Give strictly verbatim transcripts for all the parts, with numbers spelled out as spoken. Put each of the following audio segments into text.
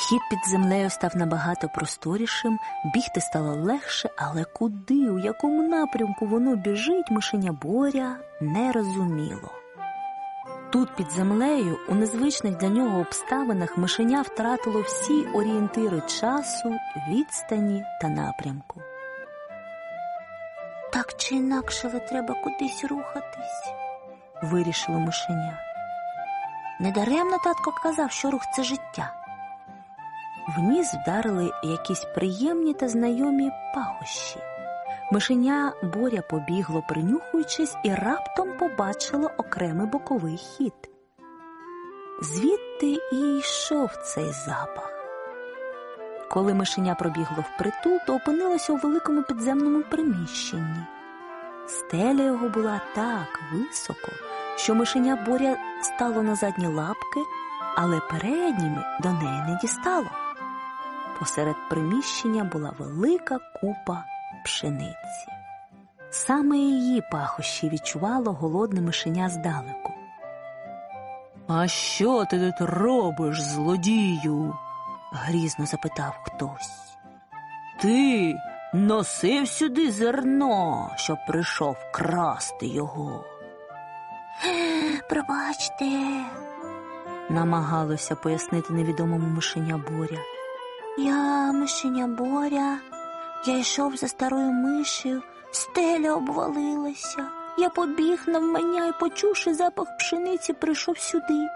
Хід під землею став набагато просторішим, бігти стало легше, але куди, у якому напрямку воно біжить, мишеня Боря не розуміло. Тут під землею, у незвичних для нього обставинах, мишеня втратило всі орієнтири часу, відстані та напрямку. «Так чи інакше, але треба кудись рухатись», – вирішило мишеня. Недаремно татко казав, що рух – це життя. В ніс вдарили якісь приємні та знайомі пахощі. Мишеня Боря побігло, принюхуючись, і раптом побачило окремий боковий хід. Звідти і йшов цей запах. Коли мишеня пробігло впритул, то опинилося у великому підземному приміщенні. Стеля його була так високо, що мишеня Боря стало на задні лапки, але передніми до неї не дістало. Посеред приміщення була велика купа пшениці. Саме її пахощі відчувало голодне мишеня здалеку. «А що ти тут робиш, злодію?» – грізно запитав хтось. «Ти носив сюди зерно, щоб прийшов красти його». «Пробачте», – намагалося пояснити невідомому мишеня Боря. «Я мишеня Боря, я йшов за старою мишею, стеля обвалилася. Я побіг навмання і, почувши запах пшениці, прийшов сюди».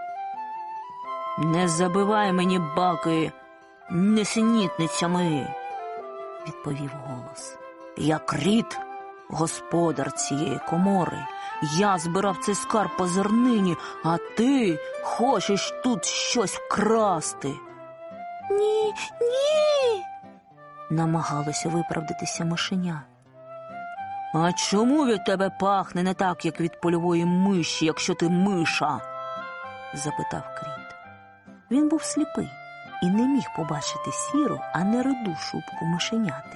«Не забивай мені баки несенітницями», – відповів голос. «Я Кріт, господар цієї комори. Я збирав цей скарб по зернині, а ти хочеш тут щось вкрасти». «Ні, ні!» – намагалося виправдатися мишеня. «А чому від тебе пахне не так, як від польової миші, якщо ти миша?» – запитав Кріт. Він був сліпий і не міг побачити сіру, а не руду шубку мишеняти.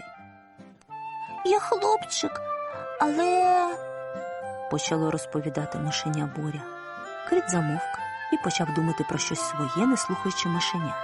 «Я хлопчик, але…» – почало розповідати мишеня Боря. Кріт замовк і почав думати про щось своє, не слухаючи мишеня.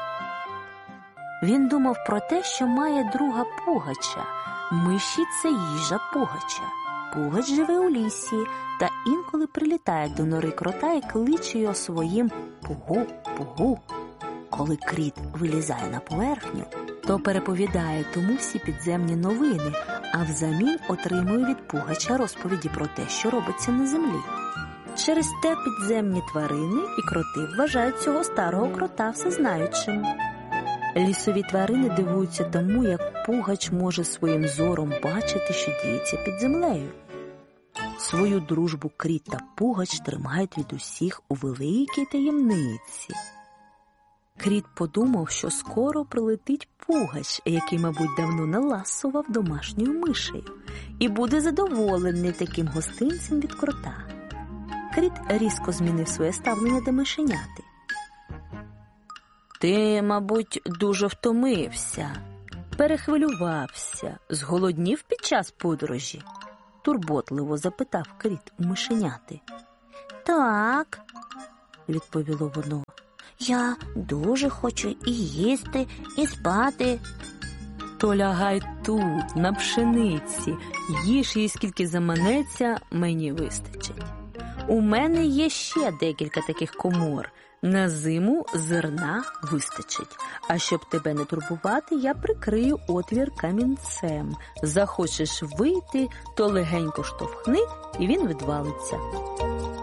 Він думав про те, що має друга Пугача. Миші – це їжа Пугача. Пугач живе у лісі та інколи прилітає до нори крота і кличе його своїм «пугу, пугу». Коли Кріт вилізає на поверхню, то переповідає тому всі підземні новини, а взамін отримує від Пугача розповіді про те, що робиться на землі. Через те підземні тварини і кроти вважають цього старого крота всезнаючим. Лісові тварини дивуються тому, як Пугач може своїм зором бачити, що діється під землею. Свою дружбу Кріт та Пугач тримають від усіх у великій таємниці. Кріт подумав, що скоро прилетить Пугач, який, мабуть, давно наласував домашньою мишею, і буде задоволений таким гостинцем від крота. Кріт різко змінив своє ставлення до мишеняти. «Ти, мабуть, дуже втомився, перехвилювався, зголоднів під час подорожі?» – турботливо запитав Кріт у мишеняти. «Так», – відповіло воно, – «я дуже хочу і їсти, і спати». «То лягай тут, на пшениці, їж її скільки заманеться, мені вистачить. У мене є ще декілька таких комор. На зиму зерна вистачить. А щоб тебе не турбувати, я прикрию отвір камінцем. Захочеш вийти, то легенько штовхни, і він відвалиться».